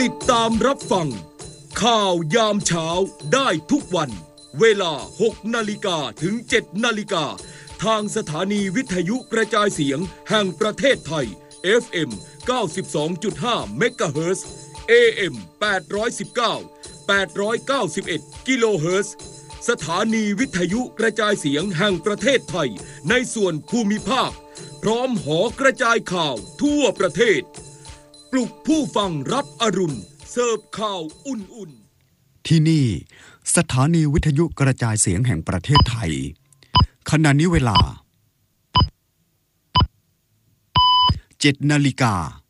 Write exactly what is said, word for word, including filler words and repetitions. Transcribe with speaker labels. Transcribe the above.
Speaker 1: ติดตามรับฟังข่าวยามเช้าได้ทุกวันเวลาหกนาฬิกาถึงเจ็ดนาฬิกาทางสถานีวิทยุกระจายเสียงแห่งประเทศไทย เอฟ เอ็ม เก้าสิบสองจุดห้า เมกะเฮิรตซ์ เอ เอ็ม แปดร้อยสิบเก้า แปดร้อยเก้าสิบเอ็ด กิโลเฮิรตซ์สถานีวิทยุกระจายเสียงแห่งประเทศไทยในส่วนภูมิภาคพร้อมหอกระจายข่าวทั่วประเทศปลุกผู้ฟังรับอรุณเสิร์ฟข่าวอุ่นๆ
Speaker 2: ที่นี่สถานีวิทยุกระจายเสียงแห่งประเทศไทยขณะนี้เวลาเจ็ดนาฬิกา